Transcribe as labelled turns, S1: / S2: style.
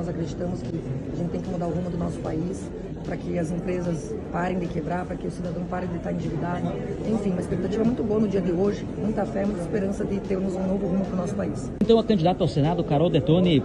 S1: nós acreditamos que a gente tem que mudar o rumo do nosso país, para que as empresas parem de quebrar, para que o cidadão pare de estar endividado. Enfim, uma expectativa muito boa no dia de hoje, muita fé, muita esperança de termos um novo rumo para o nosso país.
S2: Então, a candidata ao Senado, Carol Detoni,